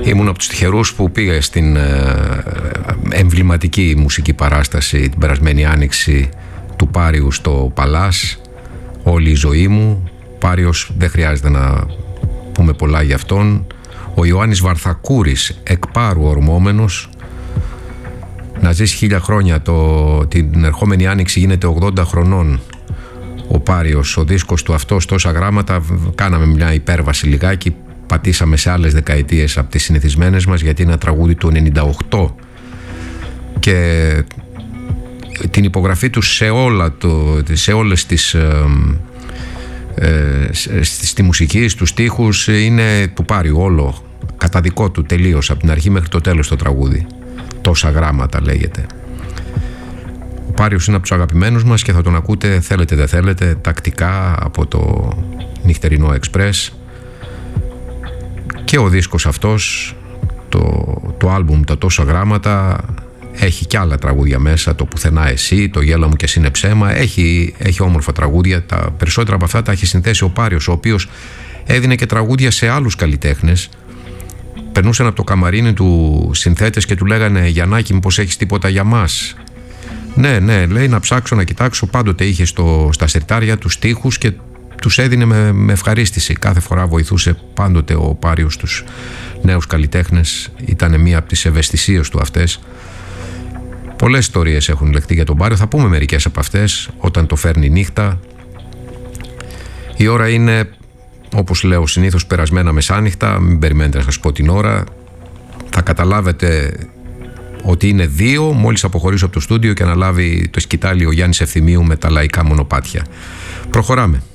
Ήμουν από τους τυχερούς που πήγα στην εμβληματική μουσική παράσταση την περασμένη άνοιξη του Πάριου στο Παλάς. Όλη η ζωή μου. Πάριος, δεν χρειάζεται να πούμε πολλά για αυτόν. Ο Ιωάννης Βαρθακούρης, εκ Πάρου ορμόμενος. Να ζήσει 1000 χρόνια. Την ερχόμενη άνοιξη γίνεται 80 χρονών ο Πάριος. Ο δίσκος του αυτός, τόσα γράμματα. Κάναμε μια υπέρβαση λιγάκι. Πατήσαμε σε άλλες δεκαετίες από τις συνηθισμένες μας, γιατί είναι ένα τραγούδι του 98 και την υπογραφή του σε όλες τις στη μουσική, στους στίχους είναι του Πάριου όλο, κατά δικό του τελείως, από την αρχή μέχρι το τέλος το τραγούδι. Τόσα γράμματα λέγεται. Ο Πάριος είναι από τους αγαπημένους μας και θα τον ακούτε θέλετε δεν θέλετε τακτικά από το νυχτερινό Εξπρές. Και ο δίσκος αυτός, το άλμπουμ τα τόσα γράμματα, έχει κι άλλα τραγούδια μέσα, το Πουθενά εσύ, το Γέλα μου και εσύ είναι ψέμα, έχει όμορφα τραγούδια. Τα περισσότερα από αυτά τα έχει συνθέσει ο Πάριος, ο οποίος έδινε και τραγούδια σε άλλους καλλιτέχνες. Περνούσαν από το καμαρίνι του συνθέτες και του λέγανε «Γιαννάκη, μήπως έχεις τίποτα για μας?» Ναι, λέει, να ψάξω, να κοιτάξω. Πάντοτε είχε στα συρτάρια τους στίχους και τους έδινε με ευχαρίστηση. Κάθε φορά βοηθούσε πάντοτε ο Πάριος τους νέους καλλιτέχνες. Ήταν μία από τις ευαισθησίες του αυτές. Πολλές ιστορίες έχουν λεχθεί για τον Πάριο. Θα πούμε μερικές από αυτές όταν το φέρνει νύχτα. Η ώρα είναι, όπως λέω συνήθως, περασμένα μεσάνυχτα. Μην περιμένετε να σας πω την ώρα. Θα καταλάβετε ότι είναι 2 μόλις αποχωρήσω από το στούντιο και αναλάβει το σκητάλι ο Γιάννης Ευθυμίου με τα λαϊκά μονοπάτια. Προχωράμε.